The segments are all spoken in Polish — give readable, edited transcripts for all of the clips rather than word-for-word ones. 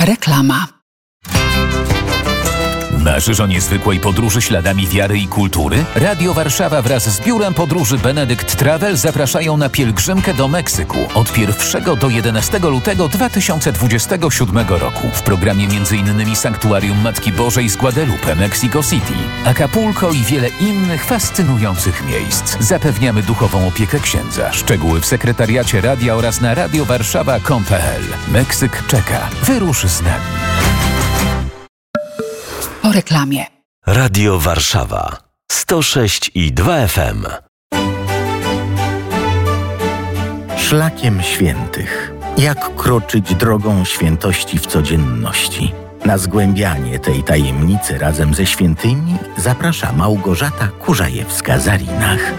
Reklama. Marzysz o niezwykłej podróży śladami wiary i kultury? Radio Warszawa wraz z biurem podróży Benedict Travel zapraszają na pielgrzymkę do Meksyku od 1 do 11 lutego 2027 roku. W programie m.in. Sanktuarium Matki Bożej z Guadalupe, Mexico City, Acapulco i wiele innych fascynujących miejsc. Zapewniamy duchową opiekę księdza. Szczegóły w sekretariacie radia oraz na radiowarszawa.com.pl. Meksyk czeka. Wyrusz z nami. Po reklamie. Radio Warszawa 106,2 FM. Szlakiem świętych. Jak kroczyć drogą świętości w codzienności? Na zgłębianie tej tajemnicy razem ze świętymi zaprasza Małgorzata Kurzajewska-Zarinach.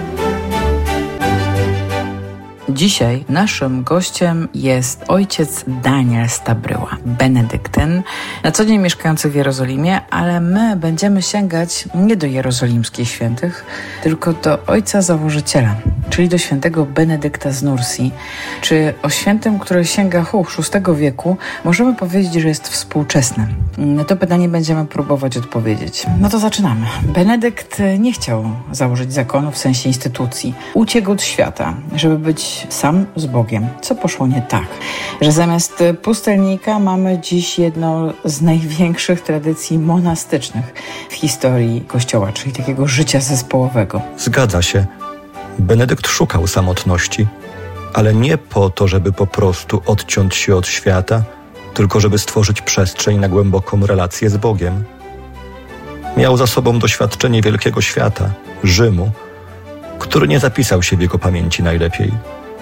Dzisiaj naszym gościem jest ojciec Daniel Stabryła, benedyktyn, na co dzień mieszkający w Jerozolimie, ale my będziemy sięgać nie do jerozolimskich świętych, tylko do ojca założyciela, czyli do świętego Benedykta z Nursi. Czy o świętym, który sięga VI wieku, możemy powiedzieć, że jest współczesny? Na to pytanie będziemy próbować odpowiedzieć. No to zaczynamy. Benedykt nie chciał założyć zakonu w sensie instytucji. Uciekł od świata, żeby być sam z Bogiem. Co poszło nie tak? Że zamiast pustelnika mamy dziś jedną z największych tradycji monastycznych w historii Kościoła, czyli takiego życia zespołowego. Zgadza się. Benedykt szukał samotności, ale nie po to, żeby po prostu odciąć się od świata, tylko żeby stworzyć przestrzeń na głęboką relację z Bogiem. Miał za sobą doświadczenie wielkiego świata, Rzymu, który nie zapisał się w jego pamięci najlepiej.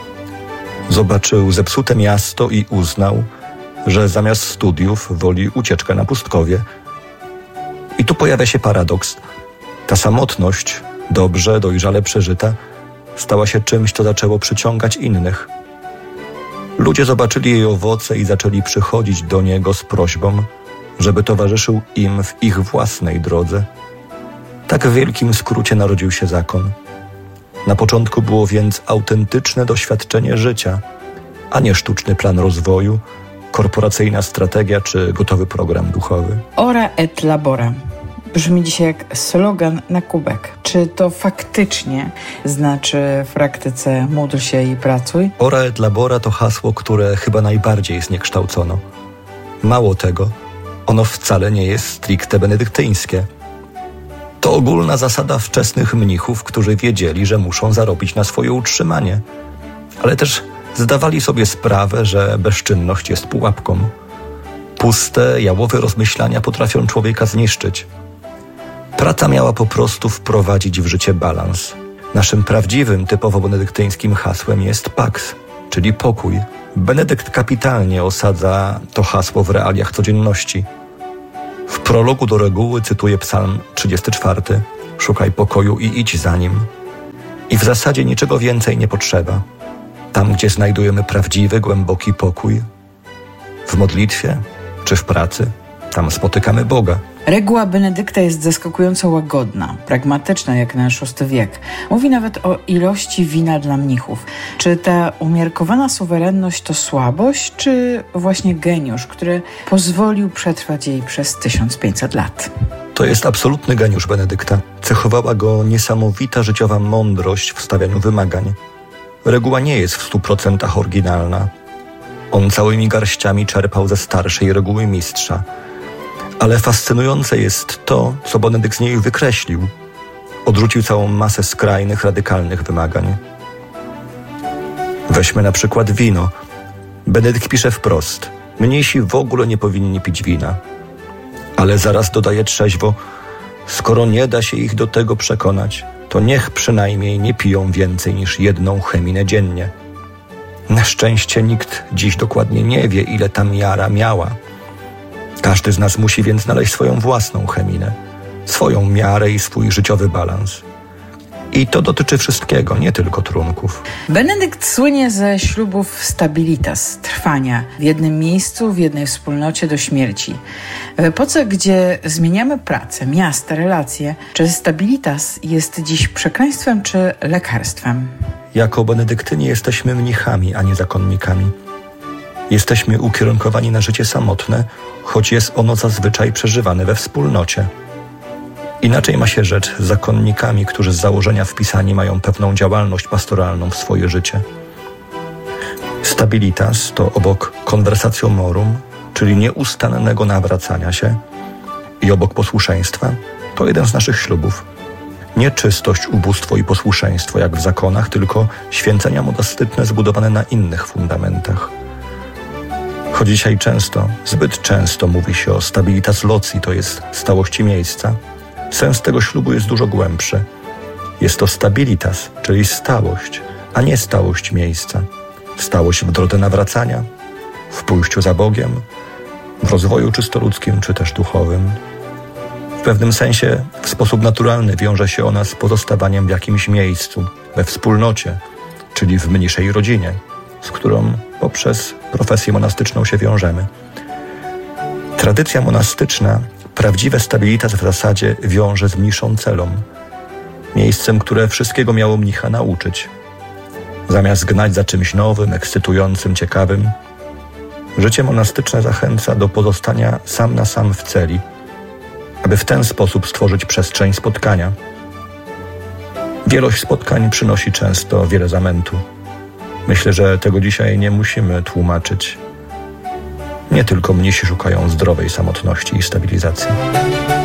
Zobaczył zepsute miasto i uznał, że zamiast studiów woli ucieczkę na pustkowie. I tu pojawia się paradoks. Ta samotność, dobrze, dojrzale przeżyta, stała się czymś, co zaczęło przyciągać innych. Ludzie zobaczyli jej owoce i zaczęli przychodzić do niego z prośbą, żeby towarzyszył im w ich własnej drodze. Tak w wielkim skrócie narodził się zakon. Na początku było więc autentyczne doświadczenie życia, a nie sztuczny plan rozwoju, korporacyjna strategia czy gotowy program duchowy. Ora et labora. Brzmi dzisiaj jak slogan na kubek. Czy to faktycznie znaczy w praktyce módl się i pracuj? Ora et labora to hasło, które chyba najbardziej zniekształcono. Mało tego, ono wcale nie jest stricte benedyktyńskie. To ogólna zasada wczesnych mnichów, którzy wiedzieli, że muszą zarobić na swoje utrzymanie, ale też zdawali sobie sprawę, że bezczynność jest pułapką. Puste, jałowe rozmyślania potrafią człowieka zniszczyć. Praca miała po prostu wprowadzić w życie balans. Naszym prawdziwym, typowo benedyktyńskim hasłem jest pax, czyli pokój. Benedykt kapitalnie osadza to hasło w realiach codzienności. W prologu do reguły cytuję Psalm 34. Szukaj pokoju i idź za nim. I w zasadzie niczego więcej nie potrzeba. Tam, gdzie znajdujemy prawdziwy, głęboki pokój, w modlitwie czy w pracy, tam spotykamy Boga. Reguła Benedykta jest zaskakująco łagodna, pragmatyczna jak na VI wiek. Mówi nawet o ilości wina dla mnichów. Czy ta umiarkowana suwerenność to słabość, czy właśnie geniusz, który pozwolił przetrwać jej przez 1500 lat? To jest absolutny geniusz Benedykta. Cechowała go niesamowita życiowa mądrość w stawianiu wymagań. Reguła nie jest w 100% oryginalna. On całymi garściami czerpał ze starszej reguły mistrza. Ale fascynujące jest to, co Benedykt z niej wykreślił. Odrzucił całą masę skrajnych, radykalnych wymagań. Weźmy na przykład wino. Benedykt pisze wprost: mnisi w ogóle nie powinni pić wina. Ale zaraz dodaje trzeźwo: skoro nie da się ich do tego przekonać, to niech przynajmniej nie piją więcej niż 1 cheminę dziennie. Na szczęście nikt dziś dokładnie nie wie, ile ta miara miała. Każdy z nas musi więc znaleźć swoją własną cheminę, swoją miarę i swój życiowy balans. I to dotyczy wszystkiego, nie tylko trunków. Benedykt słynie ze ślubów stabilitas, trwania w jednym miejscu, w jednej wspólnocie do śmierci. W epoce, gdzie zmieniamy pracę, miasta, relacje, czy stabilitas jest dziś przekleństwem czy lekarstwem? Jako benedyktyni jesteśmy mnichami, a nie zakonnikami. Jesteśmy ukierunkowani na życie samotne, choć jest ono zazwyczaj przeżywane we wspólnocie. Inaczej ma się rzecz z zakonnikami, którzy z założenia wpisani mają pewną działalność pastoralną w swoje życie. Stabilitas to obok conversatiomorum, czyli nieustannego nawracania się, i obok posłuszeństwa, to jeden z naszych ślubów. Nie czystość, ubóstwo i posłuszeństwo jak w zakonach, tylko święcenia monastytne zbudowane na innych fundamentach. Choć dzisiaj zbyt często mówi się o stabilitas loci, to jest stałości miejsca, sens tego ślubu jest dużo głębszy. Jest to stabilitas, czyli stałość, a nie stałość miejsca. Stałość w drodze nawracania, w pójściu za Bogiem, w rozwoju czysto ludzkim czy też duchowym. W pewnym sensie w sposób naturalny wiąże się ona z pozostawaniem w jakimś miejscu, we wspólnocie, czyli w mniejszej rodzinie, z którą poprzez profesję monastyczną się wiążemy. Tradycja monastyczna prawdziwe stabilitas w zasadzie wiąże z mniszą celą, miejscem, które wszystkiego miało mnicha nauczyć. Zamiast gnać za czymś nowym, ekscytującym, ciekawym, życie monastyczne zachęca do pozostania sam na sam w celi, aby w ten sposób stworzyć przestrzeń spotkania. Wielość spotkań przynosi często wiele zamętu. Myślę, że tego dzisiaj nie musimy tłumaczyć. Nie tylko mnisi szukają zdrowej samotności i stabilizacji.